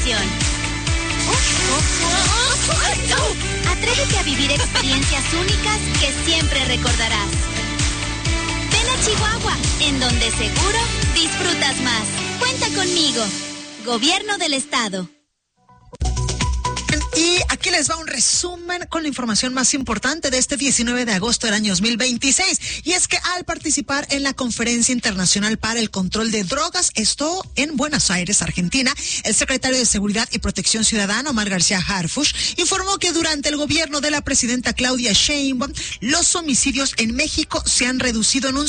diversión. Atrévete a vivir experiencias únicas que siempre recordarás. Ven a Chihuahua, en donde seguro disfrutas más. Cuenta conmigo. Gobierno del Estado. Y aquí les va un resumen con la información más importante de este 19 de agosto del año 2026. Y es que al participar en la Conferencia Internacional para el Control de Drogas, esto en Buenos Aires, Argentina, el secretario de Seguridad y Protección Ciudadana, Omar García Harfuch, informó que durante el gobierno de la presidenta Claudia Sheinbaum, los homicidios en México se han reducido en un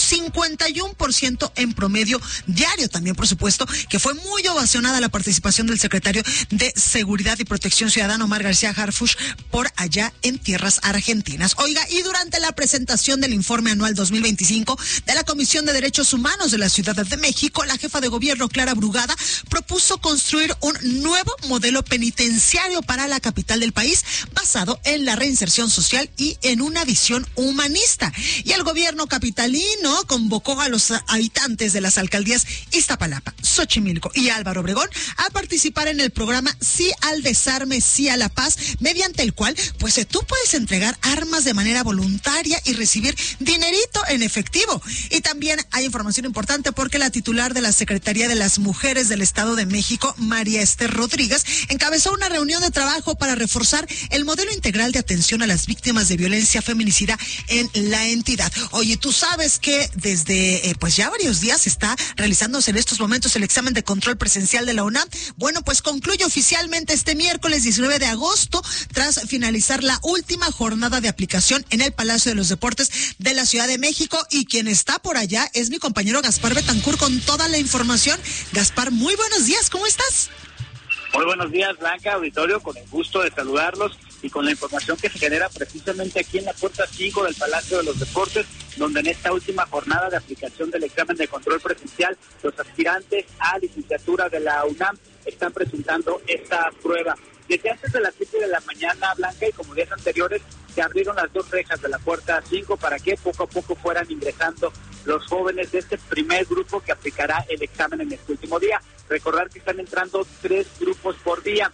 51% en promedio diario. También, por supuesto, que fue muy ovacionada la participación del secretario de Seguridad y Protección Ciudadana, Omar García Harfuch, por allá en tierras argentinas. Oiga, y durante la presentación del informe anual 2025 de la Comisión de Derechos Humanos de la Ciudad de México, la jefa de gobierno, Clara Brugada, propuso construir un nuevo modelo penitenciario para la capital del país, basado en la reinserción social y en una visión humanista. Y el gobierno capitalino convocó a los habitantes de las alcaldías Iztapalapa, Xochimilco y Álvaro Obregón a participar en el programa Sí al Desarme, Sí a la Paz, mediante el cual pues tú puedes entregar armas de manera voluntaria y recibir dinerito en efectivo. Y también hay información importante porque la titular de la Secretaría de las Mujeres del Estado de México, María Esther Rodríguez, encabezó una reunión de trabajo para reforzar el modelo integral de atención a las víctimas de violencia feminicida en la entidad. Oye, tú sabes que desde pues ya varios días está realizándose en estos momentos el examen de control presencial de la UNAM. Bueno, pues concluye oficialmente este miércoles 19 de agosto, tras finalizar la última jornada de aplicación en el Palacio de los Deportes de la Ciudad de México. Y quien está por allá es mi compañero Gaspar Betancourt con toda la información. Gaspar, muy buenos días, ¿cómo estás? Muy buenos días, Blanca, auditorio, con el gusto de saludarlos y con la información que se genera precisamente aquí en la puerta 5 del Palacio de los Deportes, donde en esta última jornada de aplicación del examen de control presencial, los aspirantes a licenciatura de la UNAM están presentando esta prueba. Desde antes de las 7 de la mañana, Blanca, y como días anteriores, se abrieron las dos rejas de la puerta 5 para que poco a poco fueran ingresando los jóvenes de este primer grupo que aplicará el examen en este último día. Recordar que están entrando 3 grupos por día.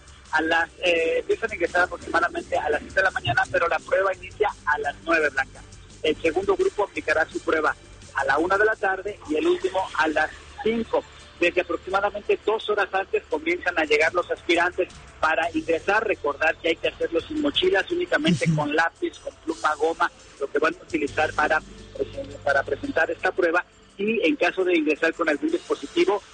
Empiezan a ingresar aproximadamente a las 7 de la mañana, pero la prueba inicia a las 9, Blanca. El segundo grupo aplicará su prueba a la 1 de la tarde y el último a las 5. Desde aproximadamente 2 horas antes comienzan a llegar los aspirantes para ingresar. Recordar que hay que hacerlo sin mochilas, únicamente con lápiz, con pluma, goma, lo que van a utilizar para presentar esta prueba. Y en caso de ingresar con algún dispositivo,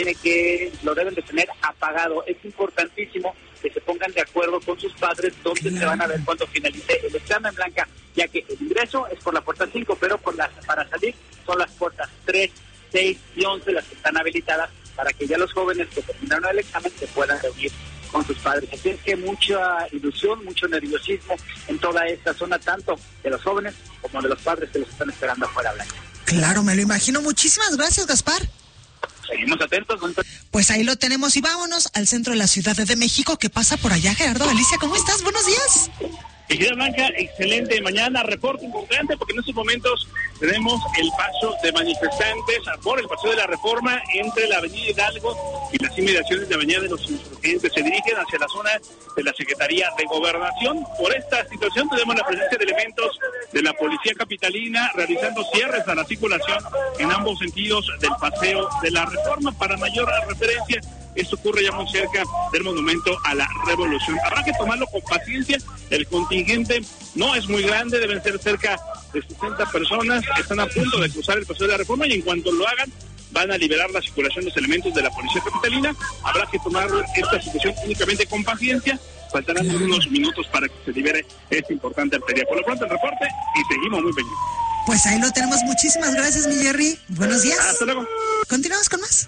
lo deben de tener apagado. Es importantísimo que se pongan de acuerdo con sus padres donde se van a ver cuando finalice el examen, Blanca, ya que el ingreso es por la puerta 5, pero para salir son las puertas 3, 6 y 11 las que están habilitadas para que ya los jóvenes que terminaron el examen se puedan reunir con sus padres. Así es que mucha ilusión, mucho nerviosismo en toda esta zona, tanto de los jóvenes como de los padres que los están esperando afuera, Blanca. Claro, me lo imagino. Muchísimas gracias, Gaspar. Seguimos atentos. Pues ahí lo tenemos y vámonos al centro de la Ciudad de México. ¿Qué pasa por allá, Gerardo Galicia? ¿Cómo estás? Buenos días. Querida Blanca, excelente mañana, reporte importante porque en estos momentos tenemos el paso de manifestantes por el Paseo de la Reforma entre la Avenida Hidalgo y las inmediaciones de Avenida de los Insurgentes. Se dirigen hacia la zona de la Secretaría de Gobernación. Por esta situación tenemos la presencia de elementos de la Policía Capitalina realizando cierres a la circulación en ambos sentidos del Paseo de la Reforma. Para mayor referencia, esto ocurre ya muy cerca del Monumento a la Revolución. Habrá que tomarlo con paciencia. El contingente no es muy grande, deben ser cerca de 60 personas. Están a punto de cruzar el Paseo de la Reforma y en cuanto lo hagan, van a liberar la circulación de los elementos de la Policía Capitalina. Habrá que tomar esta situación únicamente con paciencia. Faltarán unos minutos para que se libere esta importante arteria. Por lo pronto el reporte y seguimos muy pendientes. Pues ahí lo tenemos. Muchísimas gracias, mi Jerry. Buenos días. Hasta luego. Continuamos con más.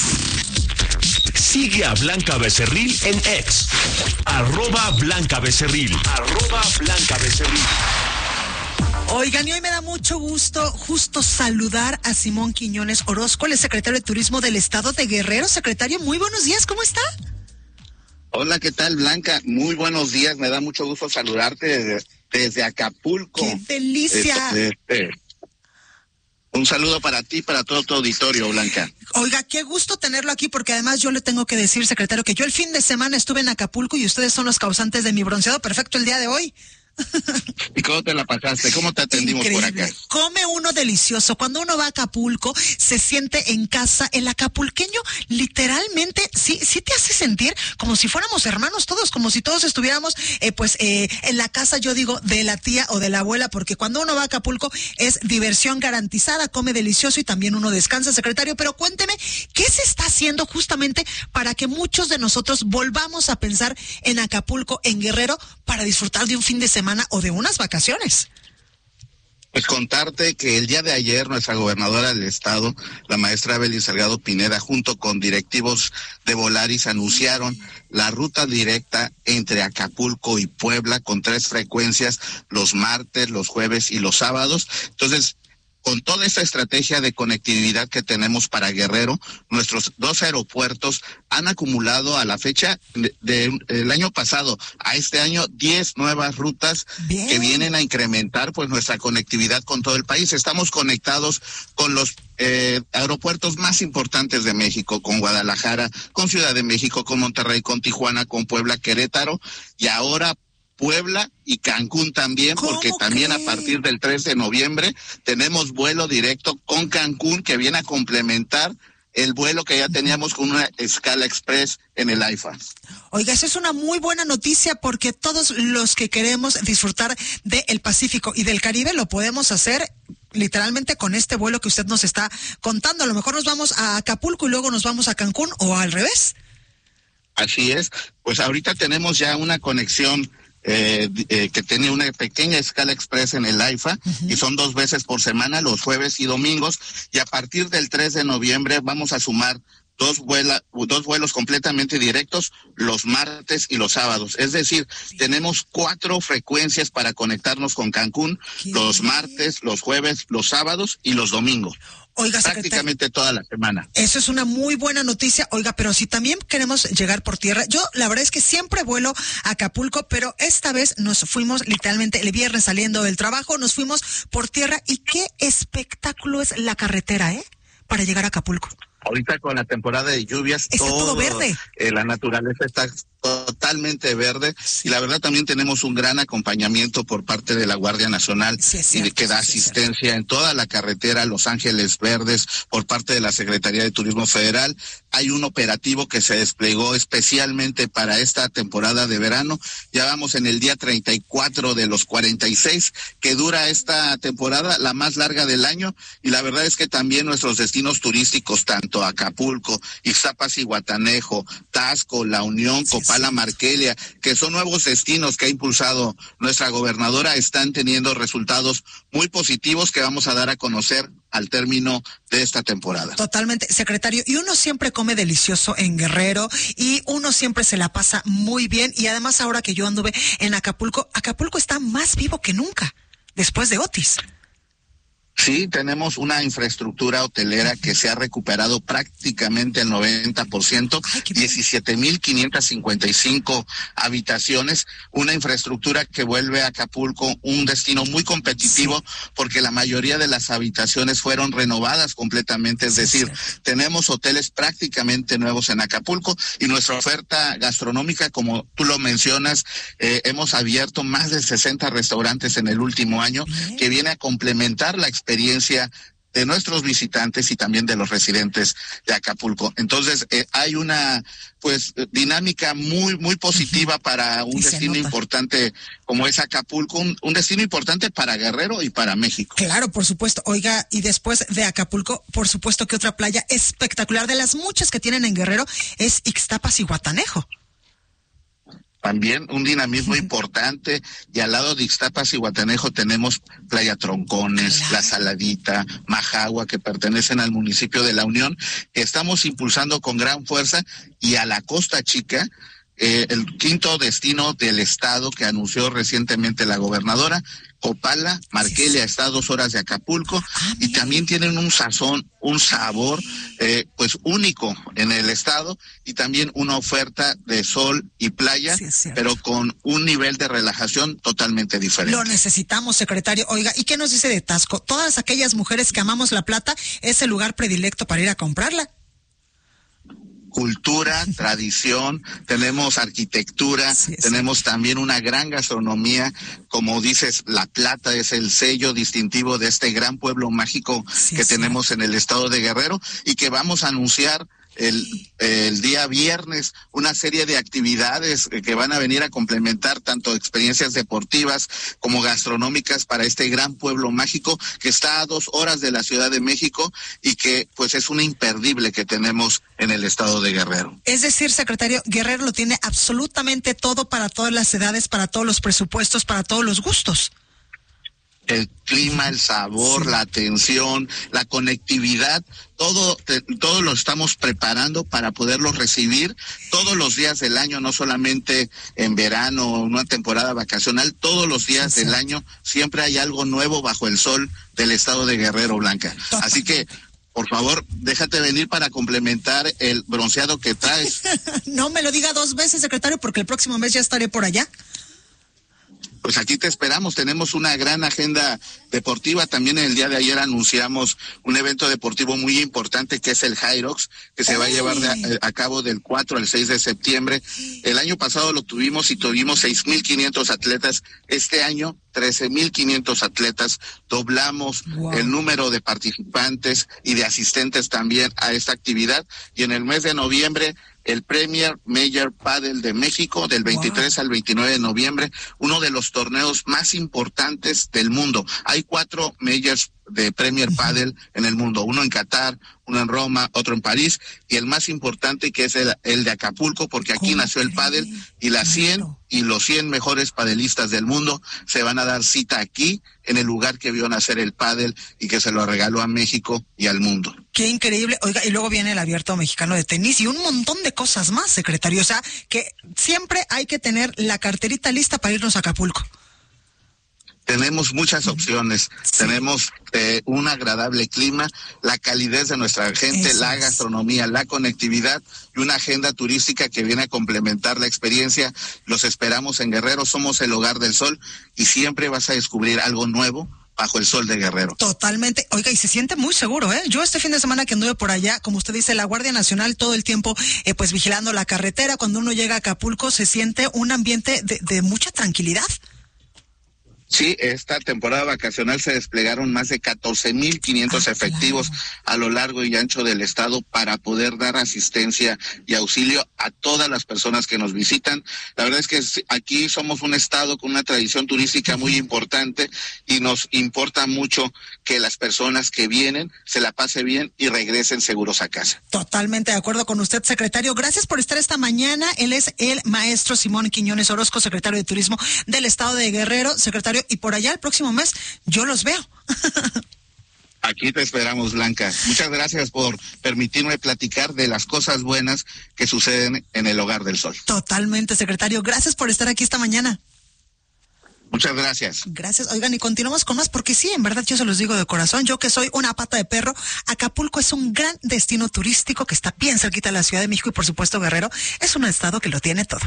Sigue a Blanca Becerril en X, @Blanca Becerril, @Blanca Becerril. Oigan, y hoy me da mucho gusto justo saludar a Simón Quiñones Orozco, el secretario de Turismo del Estado de Guerrero. Secretario, muy buenos días, ¿cómo está? Hola, ¿qué tal, Blanca? Muy buenos días, me da mucho gusto saludarte desde Acapulco. ¡Qué delicia! Un saludo para ti, para todo tu auditorio, Blanca. Oiga, qué gusto tenerlo aquí, porque además yo le tengo que decir, secretario, que yo el fin de semana estuve en Acapulco y ustedes son los causantes de mi bronceado perfecto el día de hoy. ¿Y cómo te la pasaste? ¿Cómo te atendimos Increíble. por acá? Come uno delicioso. Cuando uno va a Acapulco, se siente en casa. El acapulqueño literalmente sí te hace sentir como si fuéramos hermanos todos, como si todos estuviéramos en la casa, yo digo, de la tía o de la abuela, porque cuando uno va a Acapulco es diversión garantizada, come delicioso y también uno descansa, secretario. Pero cuénteme, ¿qué se está haciendo justamente para que muchos de nosotros volvamos a pensar en Acapulco, en Guerrero, para disfrutar de un fin de semana o de unas vacaciones? Pues contarte que el día de ayer nuestra gobernadora del estado, la maestra Evelyn Salgado Pineda, junto con directivos de Volaris, anunciaron la ruta directa entre Acapulco y Puebla con 3 frecuencias, los martes, los jueves y los sábados. Entonces, con toda esta estrategia de conectividad que tenemos para Guerrero, nuestros 2 aeropuertos han acumulado a la fecha del año pasado a este año 10 nuevas rutas. Bien. Que vienen a incrementar pues nuestra conectividad con todo el país. Estamos conectados con los aeropuertos más importantes de México, con Guadalajara, con Ciudad de México, con Monterrey, con Tijuana, con Puebla, Querétaro, y ahora Puebla y Cancún también, porque también a partir del 3 de noviembre tenemos vuelo directo con Cancún que viene a complementar el vuelo que ya teníamos con una escala express en el AIFA. Oiga, eso es una muy buena noticia, porque todos los que queremos disfrutar del Pacífico y del Caribe lo podemos hacer literalmente con este vuelo que usted nos está contando. A lo mejor nos vamos a Acapulco y luego nos vamos a Cancún, o al revés. Así es, pues ahorita tenemos ya una conexión que tiene una pequeña escala express en el AIFA, y son 2 veces por semana, los jueves y domingos, y a partir del 3 de noviembre vamos a sumar 2 vuelos completamente directos los martes y los sábados. Es decir, tenemos 4 frecuencias para conectarnos con Cancún, los martes, los jueves, los sábados y los domingos. Oiga, prácticamente toda la semana. Eso es una muy buena noticia. Oiga, pero si también queremos llegar por tierra, yo la verdad es que siempre vuelo a Acapulco, pero esta vez nos fuimos literalmente el viernes saliendo del trabajo, nos fuimos por tierra, y qué espectáculo es la carretera, para llegar a Acapulco. Ahorita con la temporada de lluvias, está todo verde. La naturaleza está totalmente verde, sí. Y la verdad también tenemos un gran acompañamiento por parte de la Guardia Nacional, sí, cierto, y que da asistencia en toda la carretera Los Ángeles Verdes por parte de la Secretaría de Turismo Federal. Hay un operativo que se desplegó especialmente para esta temporada de verano. Ya vamos en el día 34 de los 46 que dura esta temporada, la más larga del año, y la verdad es que también nuestros destinos turísticos, tanto Acapulco, Ixtapas y Guatanejo, Taxco, La Unión, Copala, Marquelia, que son nuevos destinos que ha impulsado nuestra gobernadora, están teniendo resultados muy positivos que vamos a dar a conocer al término de esta temporada. Totalmente, secretario, y uno siempre come delicioso en Guerrero, y uno siempre se la pasa muy bien, y además ahora que yo anduve en Acapulco, Acapulco está más vivo que nunca, después de Otis. Sí, tenemos una infraestructura hotelera que se ha recuperado prácticamente el 90%, 17,555 habitaciones, una infraestructura que vuelve a Acapulco un destino muy competitivo, sí, porque la mayoría de las habitaciones fueron renovadas completamente, es decir, tenemos hoteles prácticamente nuevos en Acapulco, y nuestra oferta gastronómica, como tú lo mencionas, hemos abierto más de 60 restaurantes en el último año, que viene a complementar la experiencia de nuestros visitantes y también de los residentes de Acapulco. Entonces, hay una dinámica muy positiva para un destino importante como es Acapulco, un destino importante para Guerrero y para México. Claro, por supuesto. Oiga, y después de Acapulco, por supuesto que otra playa espectacular de las muchas que tienen en Guerrero es Ixtapas y Guatanejo. También un dinamismo importante, y al lado de Ixtapas y Guatanejo tenemos Playa Troncones, La Saladita, Majagua, que pertenecen al municipio de La Unión, que estamos impulsando con gran fuerza, y a la Costa Chica, el 5º destino del estado que anunció recientemente la gobernadora, Copala, Marquelia está a 2 horas de Acapulco, y también tienen un sazón, un sabor pues único en el estado, y también una oferta de sol y playa, pero con un nivel de relajación totalmente diferente. Lo necesitamos, secretario. Oiga, ¿y qué nos dice de Taxco? Todas aquellas mujeres que amamos La Plata, es el lugar predilecto para ir a comprarla. Cultura, tradición, tenemos arquitectura, tenemos también una gran gastronomía. Como dices, La Plata es el sello distintivo de este gran pueblo mágico que tenemos en el estado de Guerrero, y que vamos a anunciar el día viernes una serie de actividades que van a venir a complementar tanto experiencias deportivas como gastronómicas para este gran pueblo mágico que está a 2 horas de la Ciudad de México, y que pues es una imperdible que tenemos en el estado de Guerrero. Es decir, secretario, Guerrero lo tiene absolutamente todo para todas las edades, para todos los presupuestos, para todos los gustos. El clima, el sabor, la atención, la conectividad, todo lo estamos preparando para poderlos recibir todos los días del año, no solamente en verano o una temporada vacacional, todos los días del año siempre hay algo nuevo bajo el sol del estado de Guerrero, Blanca. Así que, por favor, déjate venir para complementar el bronceado que traes. No me lo diga 2 veces, secretario, porque el próximo mes ya estaré por allá. Pues aquí te esperamos, tenemos una gran agenda deportiva. También el día de ayer anunciamos un evento deportivo muy importante que es el Hyrox, que se va a llevar a cabo del 4 al 6 de septiembre. El año pasado lo tuvimos y tuvimos 6,500 atletas. Este año 13,500 atletas. Doblamos el número de participantes y de asistentes también a esta actividad. Y en el mes de noviembre, el Premier Major Padel de México, del 23 al 29 de noviembre, uno de los torneos más importantes del mundo. Hay 4 Majors de Premier Padel en el mundo, uno en Qatar, uno en Roma, otro en París, y el más importante que es el de Acapulco, porque aquí nació el pádel, y las 100 y los 100 mejores padelistas del mundo se van a dar cita aquí, en el lugar que vio nacer el pádel y que se lo regaló a México y al mundo. Qué increíble. Oiga, y luego viene el Abierto Mexicano de Tenis y un montón de cosas más, secretario. O sea, que siempre hay que tener la carterita lista para irnos a Acapulco. Tenemos muchas opciones, tenemos un agradable clima, la calidez de nuestra gente, la gastronomía, la conectividad y una agenda turística que viene a complementar la experiencia. Los esperamos en Guerrero, somos el hogar del sol y siempre vas a descubrir algo nuevo bajo el sol de Guerrero. Totalmente. Oiga, y se siente muy seguro, ¿eh? Yo este fin de semana que anduve por allá, como usted dice, la Guardia Nacional todo el tiempo pues vigilando la carretera. Cuando uno llega a Acapulco se siente un ambiente de mucha tranquilidad. Sí, esta temporada vacacional se desplegaron más de 14,500 efectivos a lo largo y ancho del estado para poder dar asistencia y auxilio a todas las personas que nos visitan. La verdad es que aquí somos un estado con una tradición turística muy importante y nos importa mucho que las personas que vienen se la pase bien y regresen seguros a casa. Totalmente de acuerdo con usted, secretario. Gracias por estar esta mañana. Él es el maestro Simón Quiñones Orozco, secretario de Turismo del estado de Guerrero. Secretario, y por allá el próximo mes yo los veo. Aquí te esperamos, Blanca. Muchas gracias por permitirme platicar de las cosas buenas que suceden en el Hogar del Sol. Totalmente, secretario. Gracias por estar aquí esta mañana. Muchas gracias. Gracias. Oigan, y continuamos con más, porque sí, en verdad yo se los digo de corazón, yo que soy una pata de perro, Acapulco es un gran destino turístico que está bien cerquita de la Ciudad de México y por supuesto Guerrero es un estado que lo tiene todo.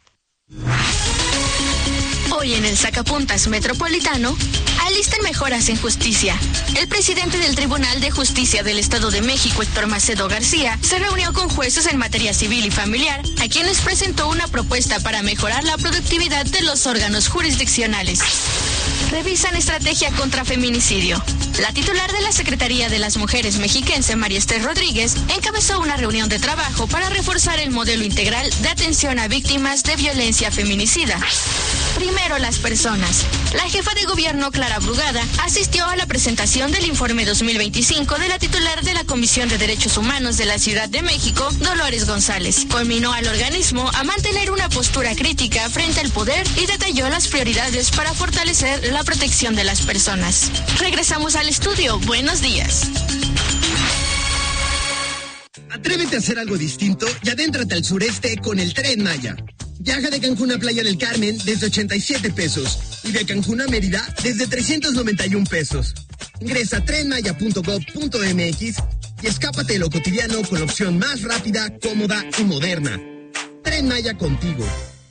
Hoy en el Sacapuntas Metropolitano, alisten mejoras en justicia. El presidente del Tribunal de Justicia del Estado de México, Héctor Macedo García, se reunió con jueces en materia civil y familiar, a quienes presentó una propuesta para mejorar la productividad de los órganos jurisdiccionales. Revisan estrategia contra feminicidio. La titular de la Secretaría de las Mujeres mexiquense, María Esther Rodríguez, encabezó una reunión de trabajo para reforzar el modelo integral de atención a víctimas de violencia feminicida. Primero las personas. La jefa de gobierno, Clara Brugada, asistió a la presentación del informe 2025 de la titular de la Comisión de Derechos Humanos de la Ciudad de México, Dolores González. Conminó al organismo a mantener una postura crítica frente al poder y detalló las prioridades para fortalecer la protección de las personas. Regresamos al estudio. Buenos días. Atrévete a hacer algo distinto y adéntrate al sureste con el Tren Maya. Viaja de Cancún a Playa del Carmen desde 87 pesos. Y de Cancún a Mérida desde 391 pesos. Ingresa a trenmaya.gov.mx y escápate de lo cotidiano con la opción más rápida, cómoda y moderna. Tren Maya contigo.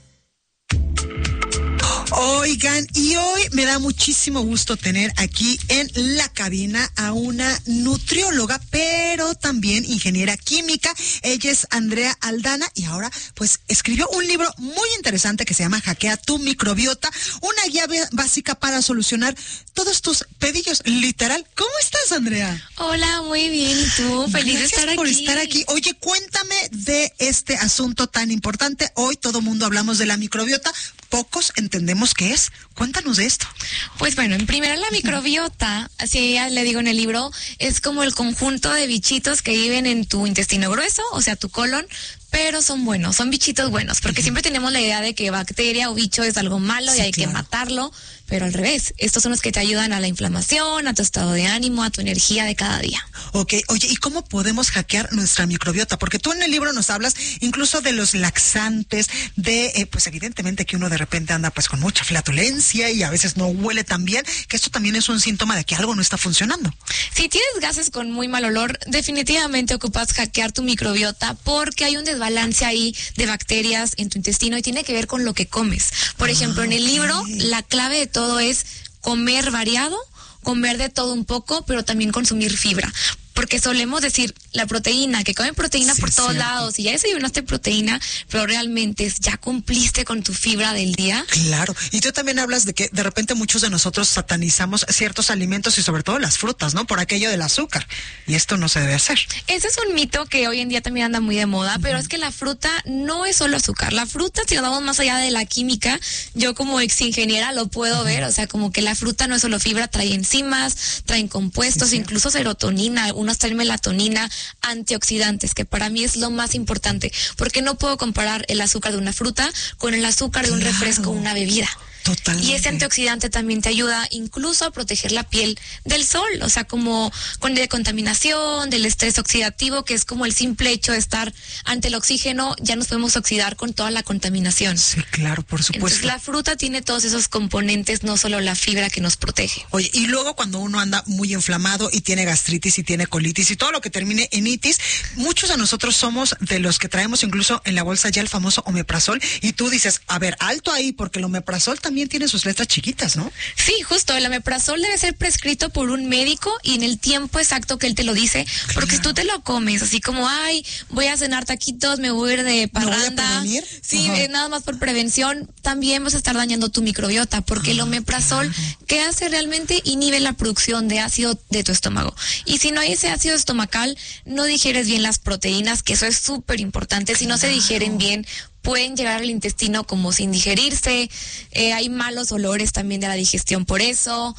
Oigan, y hoy me da muchísimo gusto tener aquí en la cabina a una nutrióloga, pero también ingeniera química. Ella es Andrea Aldana y ahora pues escribió un libro muy interesante que se llama Hackea tu microbiota, una guía básica para solucionar todos tus pedillos, literal. ¿Cómo estás, Andrea? Hola, muy bien. ¿Y tú? Feliz de estar aquí. Por estar aquí. Oye, cuéntame de este asunto tan importante. Hoy todo mundo hablamos de la microbiota. Pocos entendemos qué es. Cuéntanos de esto. Pues bueno, en primera la microbiota, así le digo en el libro, es como el conjunto de bichitos que viven en tu intestino grueso, o sea, tu colon, pero son buenos, son bichitos buenos, porque siempre tenemos la idea de que bacteria o bicho es algo malo y hay que matarlo, pero al revés, estos son los que te ayudan a la inflamación, a tu estado de ánimo, a tu energía de cada día. Ok, oye, ¿y cómo podemos hackear nuestra microbiota? Porque tú en el libro nos hablas incluso de los laxantes, de, pues evidentemente que uno de repente anda pues con mucha flatulencia y a veces no huele tan bien, que esto también es un síntoma de que algo no está funcionando. Si tienes gases con muy mal olor, definitivamente ocupas hackear tu microbiota porque hay un desbalance ahí de bacterias en tu intestino y tiene que ver con lo que comes. Por ejemplo, en el libro, la clave de todo es comer variado, comer de todo un poco, pero también consumir fibra. Porque solemos decir, la proteína, que comen proteína por todos lados, y ya desayunaste proteína, pero realmente ya cumpliste con tu fibra del día. Claro, y tú también hablas de que de repente muchos de nosotros satanizamos ciertos alimentos y sobre todo las frutas, ¿no? Por aquello del azúcar, y esto no se debe hacer. Ese es un mito que hoy en día también anda muy de moda, pero es que la fruta no es solo azúcar. La fruta, si lo damos más allá de la química, yo como ex ingeniera lo puedo ver, o sea, como que la fruta no es solo fibra, trae enzimas, traen compuestos, incluso serotonina, unos traen melatonina, antioxidantes, que para mí es lo más importante, porque no puedo comparar el azúcar de una fruta con el azúcar de un refresco o una bebida. Totalmente. Y ese antioxidante también te ayuda incluso a proteger la piel del sol, o sea, como de contaminación, del estrés oxidativo, que es como el simple hecho de estar ante el oxígeno, ya nos podemos oxidar con toda la contaminación. Sí, claro, por supuesto. Entonces la fruta tiene todos esos componentes, no solo la fibra que nos protege. Oye, y luego cuando uno anda muy inflamado y tiene gastritis y tiene colitis y todo lo que termine en itis, muchos de nosotros somos de los que traemos incluso en la bolsa ya el famoso omeprazol, y tú dices, a ver, alto ahí, porque el omeprazol también tiene sus letras chiquitas, ¿no? Sí, justo, el omeprazol debe ser prescrito por un médico y en el tiempo exacto que él te lo dice, porque si tú te lo comes así como, ay, voy a cenar taquitos, me voy a ir de parranda, sí, nada más por prevención, también vas a estar dañando tu microbiota, porque el omeprazol, ¿qué hace realmente? Inhibe la producción de ácido de tu estómago, y si no hay ese ácido estomacal, no digieres bien las proteínas, que eso es súper importante. Si no se digieren bien, pueden llegar al intestino como sin digerirse, hay malos olores también de la digestión por eso,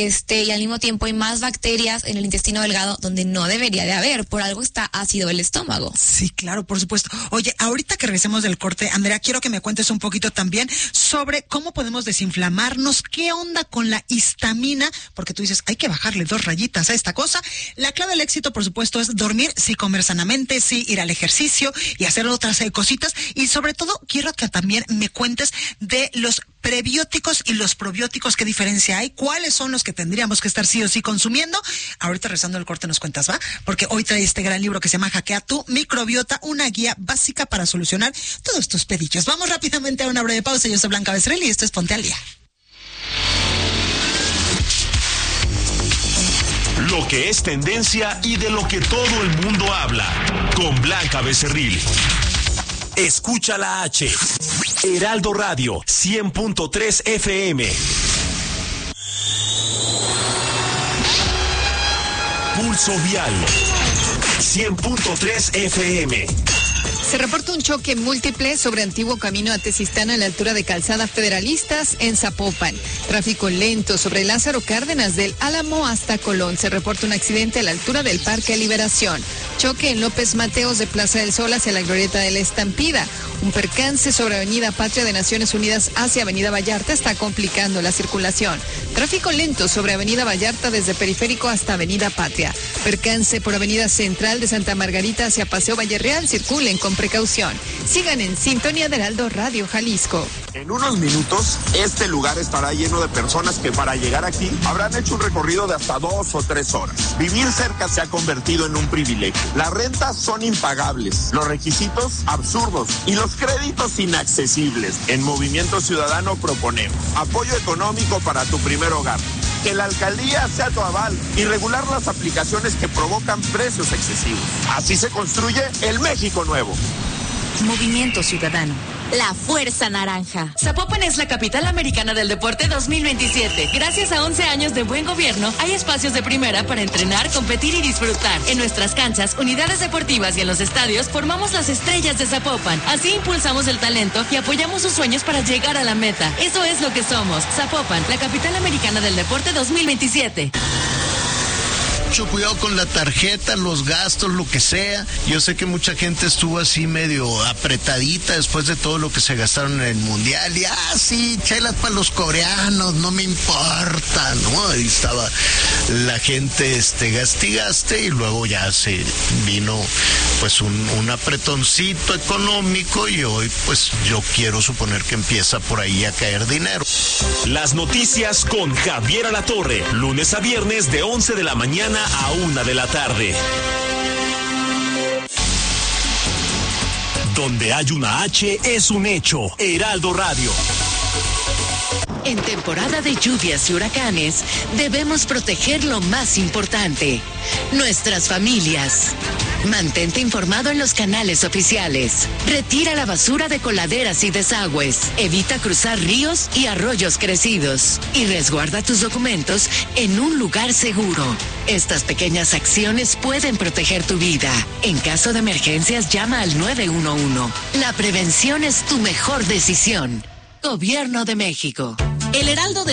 y al mismo tiempo hay más bacterias en el intestino delgado donde no debería de haber, por algo está ácido el estómago. Sí, claro, por supuesto. Oye, ahorita que regresemos del corte, Andrea, quiero que me cuentes un poquito también sobre cómo podemos desinflamarnos, qué onda con la histamina, porque tú dices, hay que bajarle 2 rayitas a esta cosa. La clave del éxito, por supuesto, es dormir, sí comer sanamente, sí ir al ejercicio y hacer otras cositas, y sobre todo quiero que también me cuentes de los prebióticos y los probióticos, qué diferencia hay, cuáles son los que tendríamos que estar sí o sí consumiendo. Ahorita rezando el corte nos cuentas, ¿va? Porque hoy trae este gran libro que se llama Hackea tu microbiota, una guía básica para solucionar todos tus pedillos. Vamos rápidamente a una breve pausa. Yo soy Blanca Becerril y esto es Ponte al Día. Lo que es tendencia y de lo que todo el mundo habla. Con Blanca Becerril. Escucha la H. Heraldo Radio, 100.3 FM. Pulso Vial, 100.3 FM. Se reporta un choque múltiple sobre antiguo camino a Tezistán a la altura de Calzada Federalistas en Zapopan. Tráfico lento sobre Lázaro Cárdenas del Álamo hasta Colón. Se reporta un accidente a la altura del Parque Liberación. Choque en López Mateos de Plaza del Sol hacia la Glorieta de la Estampida. Un percance sobre Avenida Patria de Naciones Unidas hacia Avenida Vallarta está complicando la circulación. Tráfico lento sobre Avenida Vallarta desde Periférico hasta Avenida Patria. Percance por Avenida Central de Santa Margarita hacia Paseo Valle Real. Circulen con precaución. Sigan en sintonía de Heraldo Radio Jalisco. En unos minutos, este lugar estará lleno de personas que para llegar aquí habrán hecho un recorrido de hasta 2 o 3 horas. Vivir cerca se ha convertido en un privilegio. Las rentas son impagables, los requisitos absurdos y los créditos inaccesibles. En Movimiento Ciudadano proponemos apoyo económico para tu primer hogar, que la alcaldía sea tu aval y regular las aplicaciones que provocan precios excesivos. Así se construye el México nuevo. Movimiento Ciudadano. La Fuerza Naranja. Zapopan es la capital americana del deporte 2027. Gracias a 11 años de buen gobierno, hay espacios de primera para entrenar, competir y disfrutar. En nuestras canchas, unidades deportivas y en los estadios formamos las estrellas de Zapopan. Así impulsamos el talento y apoyamos sus sueños para llegar a la meta. Eso es lo que somos. Zapopan, la capital americana del deporte 2027. Mucho cuidado con la tarjeta, los gastos, lo que sea. Yo sé que mucha gente estuvo así medio apretadita después de todo lo que se gastaron en el mundial. Y sí, chelas para los coreanos, no me importa, ¿no? Ahí estaba la gente gaste y luego ya se vino pues un apretoncito económico y hoy pues yo quiero suponer que empieza por ahí a caer dinero. Las noticias con Javier Alatorre, lunes a viernes de 11 de la mañana a 1 de la tarde. Donde hay una H es un hecho. Heraldo Radio. En temporada de lluvias y huracanes, debemos proteger lo más importante, nuestras familias. Mantente informado en los canales oficiales. Retira la basura de coladeras y desagües. Evita cruzar ríos y arroyos crecidos. Y resguarda tus documentos en un lugar seguro. Estas pequeñas acciones pueden proteger tu vida. En caso de emergencias, llama al 911. La prevención es tu mejor decisión. Gobierno de México. El Heraldo de